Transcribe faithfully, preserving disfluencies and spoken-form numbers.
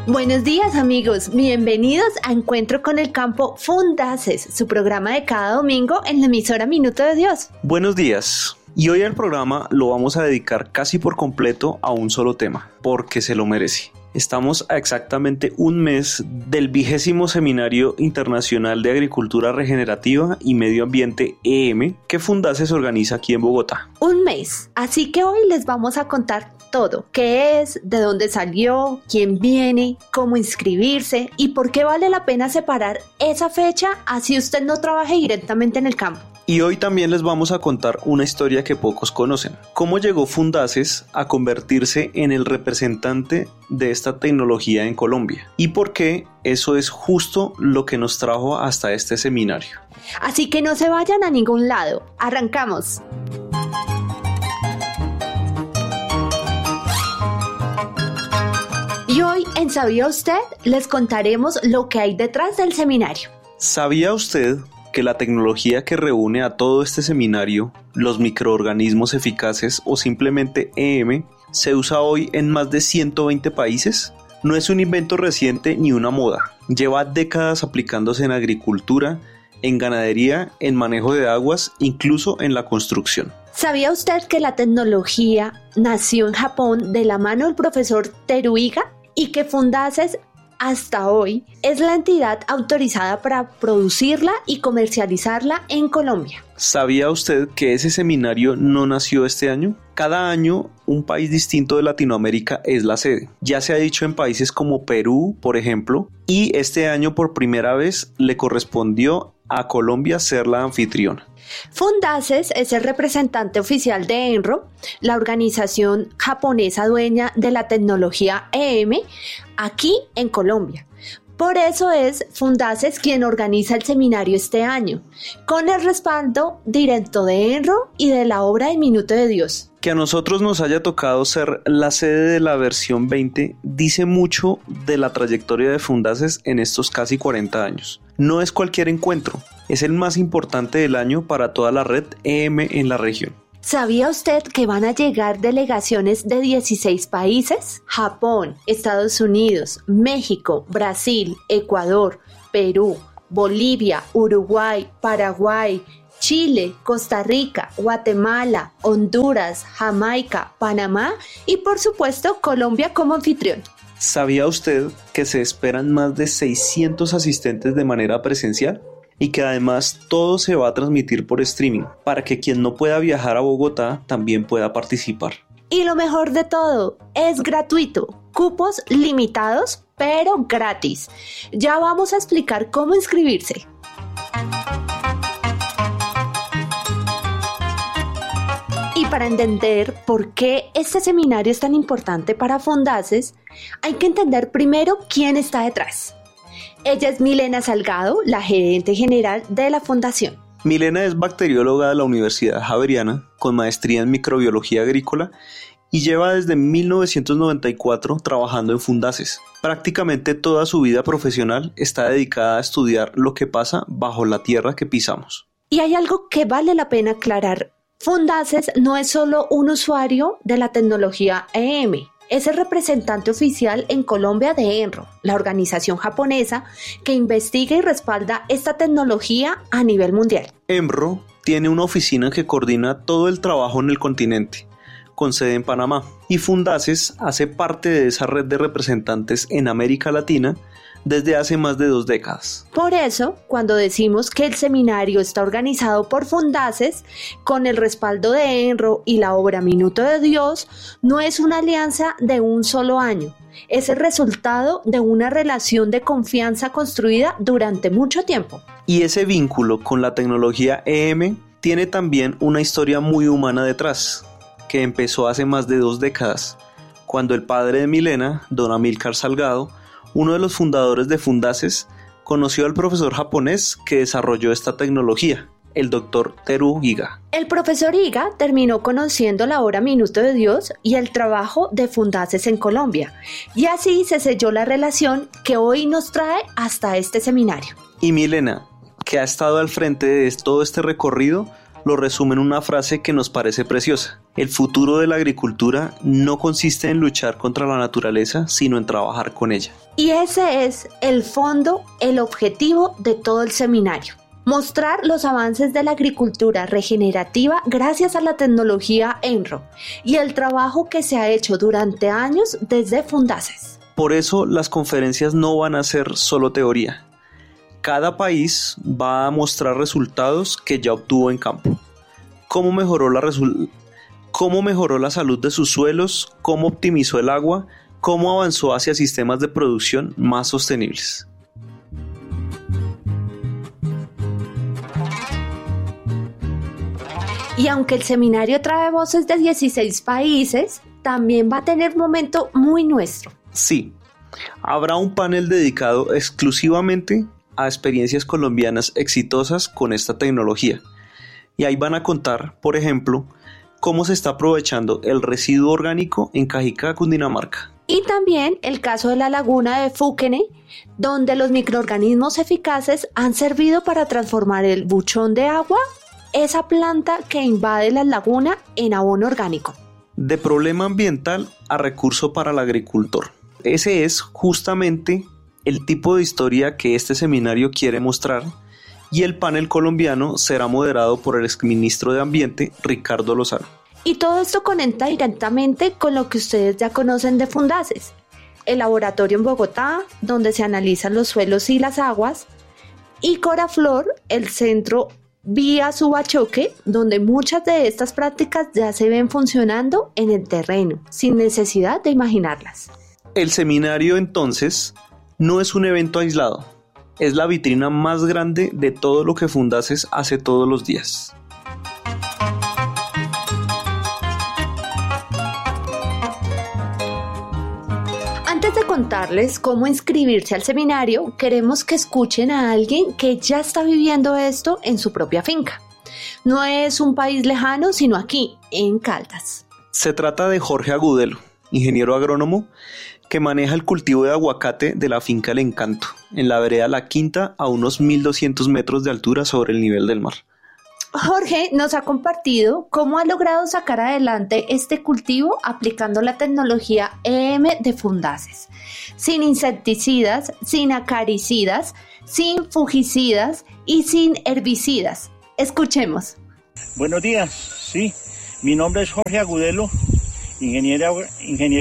Buenos días amigos, bienvenidos a Encuentro con el Campo Fundaces, su programa de cada domingo en la emisora Minuto de Dios. Buenos días, y hoy el programa lo vamos a dedicar casi por completo a un solo tema, porque se lo merece. Estamos a exactamente un mes del vigésimo Seminario Internacional de Agricultura Regenerativa y Medio Ambiente E M que Fundaces organiza aquí en Bogotá. Un mes, así que hoy les vamos a contar todo, qué es, de dónde salió, quién viene, cómo inscribirse y por qué vale la pena separar esa fecha así usted no trabaje directamente en el campo. Y hoy también les vamos a contar una historia que pocos conocen. ¿Cómo llegó Fundaces a convertirse en el representante de esta tecnología en Colombia? ¿Y por qué eso es justo lo que nos trajo hasta este seminario? Así que no se vayan a ningún lado. ¡Arrancamos! Y hoy en ¿Sabía usted? Les contaremos lo que hay detrás del seminario. ¿Sabía usted que la tecnología que reúne a todo este seminario, los microorganismos eficaces o simplemente E M, se usa hoy en más de ciento veinte países? No es un invento reciente ni una moda. Lleva décadas aplicándose en agricultura, en ganadería, en manejo de aguas, incluso en la construcción. ¿Sabía usted que la tecnología nació en Japón de la mano del profesor Teru Iga y que Fundaces hasta hoy es la entidad autorizada para producirla y comercializarla en Colombia? ¿Sabía usted que ese seminario no nació este año? Cada año un país distinto de Latinoamérica es la sede. Ya se ha dicho en países como Perú, por ejemplo, y este año por primera vez le correspondió a Colombia ser la anfitriona. Fundaces es el representante oficial de ENRO, la organización japonesa dueña de la tecnología E M, aquí en Colombia. Por eso es Fundaces quien organiza el seminario este año, con el respaldo directo de ENRO y de la obra de Minuto de Dios. Que a nosotros nos haya tocado ser la sede de la versión veinte dice mucho de la trayectoria de Fundaces en estos casi cuarenta años. No es cualquier encuentro, es el más importante del año para toda la red E M en la región. ¿Sabía usted que van a llegar delegaciones de dieciséis países? Japón, Estados Unidos, México, Brasil, Ecuador, Perú, Bolivia, Uruguay, Paraguay, Chile, Costa Rica, Guatemala, Honduras, Jamaica, Panamá y por supuesto Colombia como anfitrión. ¿Sabía usted que se esperan más de seiscientos asistentes de manera presencial? Y que además todo se va a transmitir por streaming, para que quien no pueda viajar a Bogotá también pueda participar. Y lo mejor de todo, es gratuito, cupos limitados, pero gratis. Ya vamos a explicar cómo inscribirse. Y para entender por qué este seminario es tan importante para Fundaces, hay que entender primero quién está detrás. Ella es Milena Salgado, la gerente general de la fundación. Milena es bacterióloga de la Universidad Javeriana, con maestría en microbiología agrícola y lleva desde mil novecientos noventa y cuatro trabajando en Fundaces. Prácticamente toda su vida profesional está dedicada a estudiar lo que pasa bajo la tierra que pisamos. Y hay algo que vale la pena aclarar. Fundaces no es solo un usuario de la tecnología E M. Es el representante oficial en Colombia de ENRO, la organización japonesa que investiga y respalda esta tecnología a nivel mundial. ENRO tiene una oficina que coordina todo el trabajo en el continente, con sede en Panamá, y Fundaces hace parte de esa red de representantes en América Latina desde hace más de dos décadas. Por eso, cuando decimos que el seminario está organizado por Fundaces, con el respaldo de ENRO y la obra Minuto de Dios, no es una alianza de un solo año, es el resultado de una relación de confianza construida durante mucho tiempo. Y ese vínculo con la tecnología E M tiene también una historia muy humana detrás, que empezó hace más de dos décadas, cuando el padre de Milena, don Amílcar Salgado, uno de los fundadores de Fundaces, conoció al profesor japonés que desarrolló esta tecnología, el doctor Teru Iga. El profesor Iga terminó conociendo la obra Minuto de Dios y el trabajo de Fundaces en Colombia, y así se selló la relación que hoy nos trae hasta este seminario. Y Milena, que ha estado al frente de todo este recorrido, lo resume en una frase que nos parece preciosa. El futuro de la agricultura no consiste en luchar contra la naturaleza, sino en trabajar con ella. Y ese es el fondo, el objetivo de todo el seminario. Mostrar los avances de la agricultura regenerativa gracias a la tecnología Enro y el trabajo que se ha hecho durante años desde Fundaces. Por eso las conferencias no van a ser solo teoría. Cada país va a mostrar resultados que ya obtuvo en campo. Cómo mejoró la, resu- cómo mejoró la salud de sus suelos, cómo optimizó el agua, cómo avanzó hacia sistemas de producción más sostenibles. Y aunque el seminario trae voces de dieciséis países, también va a tener un momento muy nuestro. Sí, habrá un panel dedicado exclusivamente a experiencias colombianas exitosas con esta tecnología. Y ahí van a contar, por ejemplo, cómo se está aprovechando el residuo orgánico en Cajicá, Cundinamarca. Y también el caso de la laguna de Fúquene, donde los microorganismos eficaces han servido para transformar el buchón de agua, esa planta que invade la laguna, en abono orgánico. De problema ambiental a recurso para el agricultor. Ese es justamente el tipo de historia que este seminario quiere mostrar, y el panel colombiano será moderado por el exministro de Ambiente, Ricardo Lozano. Y todo esto conecta directamente con lo que ustedes ya conocen de Fundaces, el laboratorio en Bogotá, donde se analizan los suelos y las aguas, y Coraflor, el centro vía Subachoque, donde muchas de estas prácticas ya se ven funcionando en el terreno, sin necesidad de imaginarlas. El seminario, entonces, no es un evento aislado, es la vitrina más grande de todo lo que Fundaces hace todos los días. Antes de contarles cómo inscribirse al seminario, queremos que escuchen a alguien que ya está viviendo esto en su propia finca. No es un país lejano, sino aquí, en Caldas. Se trata de Jorge Agudelo, ingeniero agrónomo, que maneja el cultivo de aguacate de la finca El Encanto, en la vereda La Quinta, a unos mil doscientos metros de altura sobre el nivel del mar. Jorge nos ha compartido cómo ha logrado sacar adelante este cultivo aplicando la tecnología E M de Fundaces, sin insecticidas, sin acaricidas, sin fungicidas y sin herbicidas. Escuchemos. Buenos días, sí, mi nombre es Jorge Agudelo, ingeniero, ingeniero